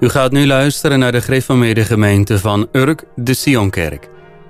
U gaat nu luisteren naar de gereformeerde gemeente van Urk, de Sionkerk.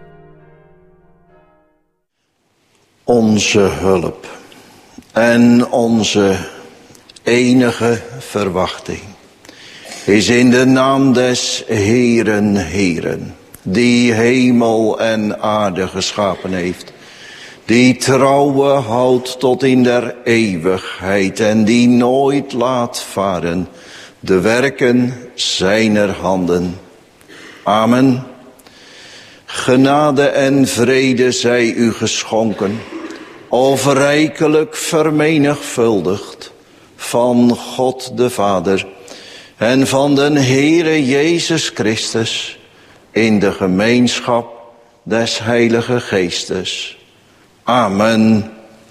Onze hulp en onze enige verwachting is in de naam des Heeren, die hemel en aarde geschapen heeft, die trouwe houdt tot in der eeuwigheid en die nooit laat varen de werken zijner handen. Amen. Genade en vrede zij u geschonken, of rijkelijk vermenigvuldigd, van God de Vader en van den Heere Jezus Christus, in de gemeenschap des Heilige Geestes. Amen.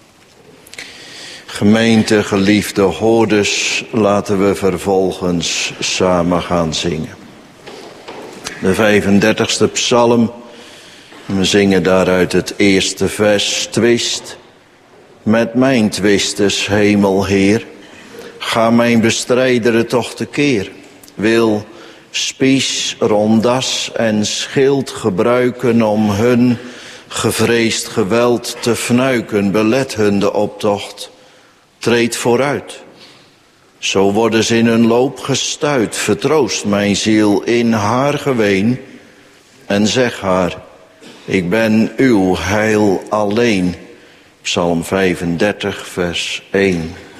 Gemeente, geliefde hoorders, laten we vervolgens samen gaan zingen. De 35e psalm, we zingen daaruit het eerste vers. Twist met mijn twisters, Hemelheer, ga mijn bestrijderen toch tekeer. Wil spies, rondas en schild gebruiken om hun gevreesd geweld te fnuiken. Belet hun de optocht, treed vooruit. Zo worden ze in hun loop gestuit. Vertroost mijn ziel in haar geween en zeg haar, ik ben uw heil alleen. Psalm 35 vers 1.